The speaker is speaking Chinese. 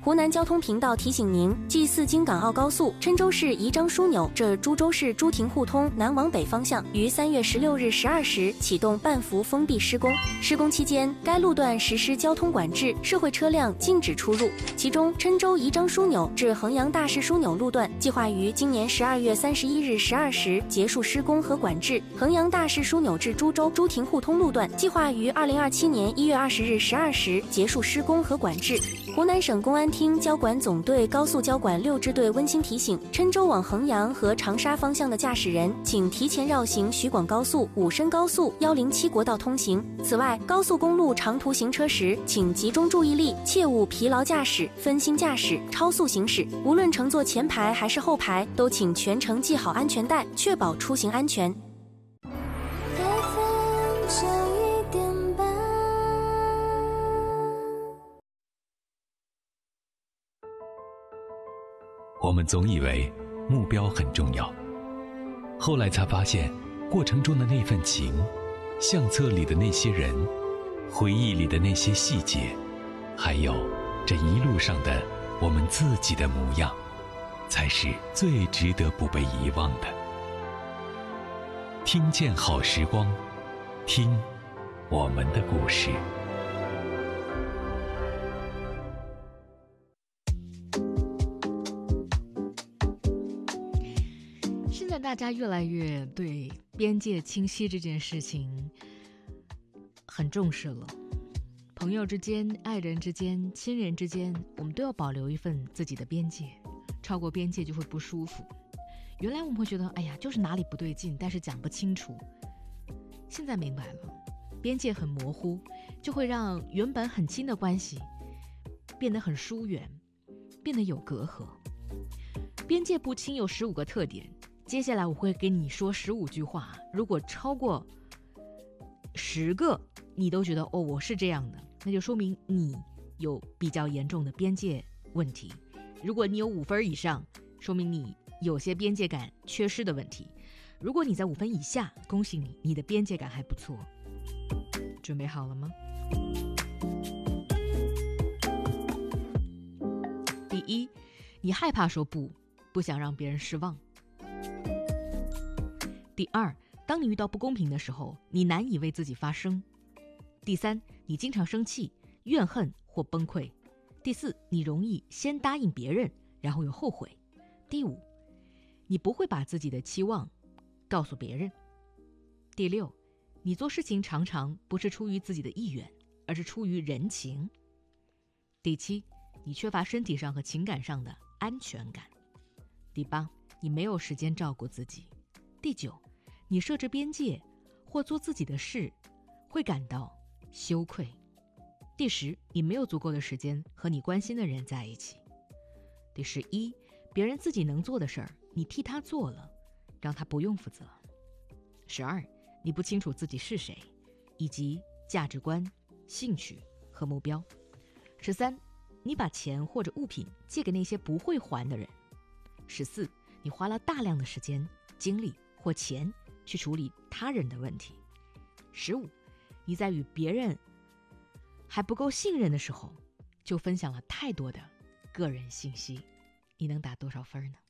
湖南交通频道提醒您：G4京港澳高速郴州市宜章枢纽至株洲市朱亭互通南往北方向于3月16日12时启动半幅封闭施工。施工期间，该路段实施交通管制，社会车辆禁止出入。其中，郴州宜章枢纽至衡阳大市枢纽路段计划于今年12月31日12时结束施工和管制；衡阳大市枢纽至株洲朱亭互通路段计划于2027年1月20日12时结束施工和管制。湖南省公安厅交管总队高速交管6支队温馨提醒：郴州往衡阳和长沙方向的驾驶人，请提前绕行徐广高速、武深高速、107国道通行。此外，高速公路长途行车时，请集中注意力，切勿疲劳驾驶、分心驾驶、超速行驶。无论乘坐前排还是后排，都请全程系好安全带，确保出行安全。 我们总以为目标很重要，后来才发现过程中的那份情，相册里的那些人，回忆里的那些细节，还有这一路上的我们自己的模样，才是最值得不被遗忘的。听见好时光，听我们的故事。 现在大家越来越对边界清晰这件事情很重视了。朋友之间、爱人之间、亲人之间，我们都要保留一份自己的边界，超过边界就会不舒服。原来我们会觉得，哎呀，就是哪里不对劲，但是讲不清楚。现在明白了，边界很模糊，就会让原本很亲的关系变得很疏远，变得有隔阂。边界不清有15个特点，接下来我会给你说15句话，如果超过10个你都觉得哦我是这样的，那就说明你有比较严重的边界问题。如果你有5分以上，说明你有些边界感缺失的问题。如果你在5分以下，恭喜你，你的边界感还不错。准备好了吗？第一，你害怕说不，不想让别人失望。第二，当你遇到不公平的时候，你难以为自己发声。第三，你经常生气、怨恨或崩溃。第四，你容易先答应别人，然后又后悔。第五，你不会把自己的期望告诉别人。第六，你做事情常常不是出于自己的意愿，而是出于人情。第七，你缺乏身体上和情感上的安全感。第八，你没有时间照顾自己。第九，你设置边界或做自己的事会感到羞愧。第10，你没有足够的时间和你关心的人在一起。第11，别人自己能做的事儿，你替他做了，让他不用负责。12，你不清楚自己是谁，以及价值观、兴趣和目标。13，你把钱或者物品借给那些不会还的人。14，你花了大量的时间、精力或钱去处理他人的问题。15，你在与别人还不够信任的时候，就分享了太多的个人信息。你能打多少分呢？